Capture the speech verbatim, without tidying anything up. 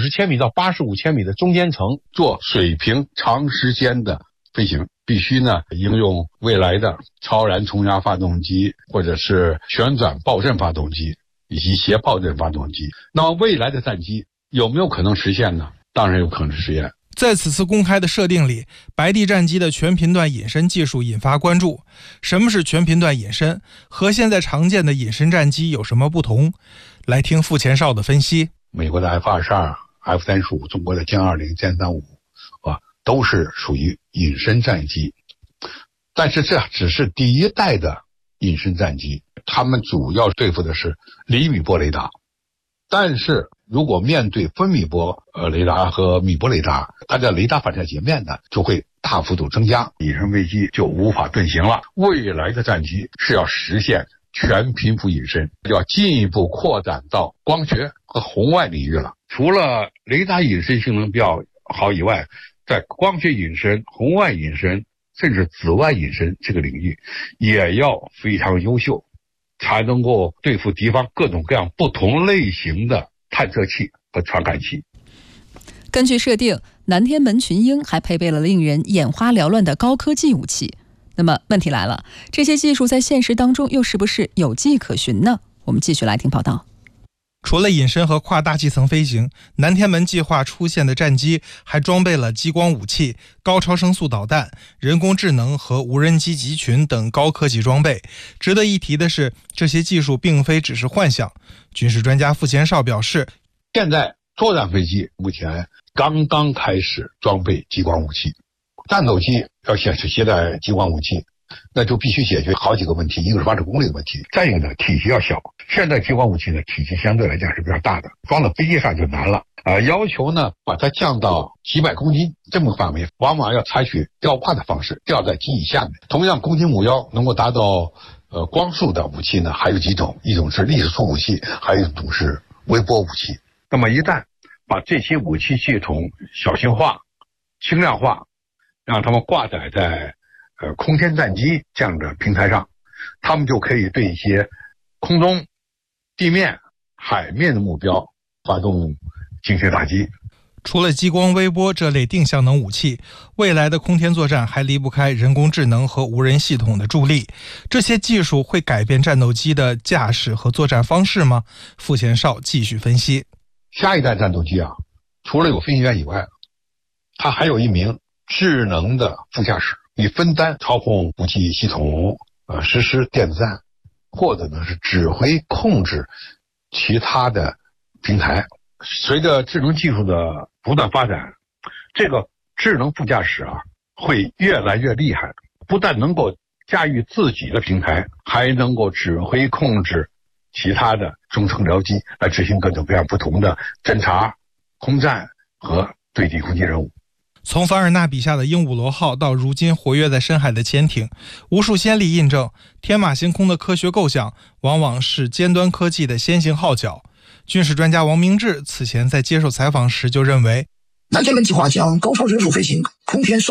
十千米到八十五千米的中间层做水平长时间的飞行，必须呢应用未来的超燃冲压发动机，或者是旋转爆震发动机以及斜爆震发动机。那么未来的战机有没有可能实现呢？当然有可能实现。 在此次公开的设定里，白帝战机的全频段隐身技术引发关注。什么是全频段隐身？和现在常见的隐身战机有什么不同？来听傅前哨的分析。 美国的 F 二十二、F 三十五，中国的歼二零、歼三五啊，都是属于隐身战机。但是这只是第一代的隐身战机，他们主要对付的是厘米波雷达。但是如果面对分米波呃雷达和米波雷达，它的雷达反射截面呢就会大幅度增加，隐身飞机就无法遁形了。未来的战机是要实现全频幅隐身，要进一步扩展到光学和红外领域了。除了雷达隐身性能比较好以外，在光学隐身、红外隐身甚至紫外隐身这个领域也要非常优秀，才能够对付敌方各种各样不同类型的探测器和传感器。 根据设定，南天门群英还配备了令人眼花缭乱的高科技武器。那么问题来了，这些技术在现实当中又是不是有迹可循呢？我们继续来听报道。 除了隐身和跨大气层飞行，南天门计划出现的战机还装备了激光武器、高超声速导弹、人工智能和无人机集群等高科技装备。值得一提的是，这些技术并非只是幻想。军事专家傅前哨表示， 现在作战飞机目前刚刚开始装备激光武器，战斗机要显示携带激光武器，那就必须解决好几个问题，一个是发射功率的问题，再一个呢体积要小。现在激光武器呢体积相对来讲是比较大的，装到飞机上就难了啊、呃。要求呢把它降到几百公斤这么范围，往往要采取吊挂的方式，吊在机翼下面。同样攻击目标能够达到呃光速的武器呢还有几种，一种是粒子束武器，还有一种是微波武器。那么一旦把这些武器系统小型化、轻量化，让他们挂载在呃空天战机这样的平台上，他们就可以对一些空中、地面、海面的目标发动精确打击。 除了激光、微波这类定向能武器，未来的空天作战还离不开人工智能和无人系统的助力。这些技术会改变战斗机的驾驶和作战方式吗？傅前哨继续分析。 下一代战斗机啊，除了有飞行员以外，它还有一名智能的副驾驶，以分担操控武器系统，呃，实施电子战，或者呢是指挥控制其他的平台。随着智能技术的不断发展，这个智能副驾驶啊会越来越厉害，不但能够驾驭自己的平台，还能够指挥控制其他的中程僚机来执行各种各样不同的侦察、空战和对地攻击任务。 从凡尔纳笔下的鹦鹉螺号到如今活跃在深海的潜艇，无数先例印证，天马行空的科学构想往往是尖端科技的先行号角。军事专家王明志此前在接受采访时就认为， 南天门计划将高超人数飞行、空天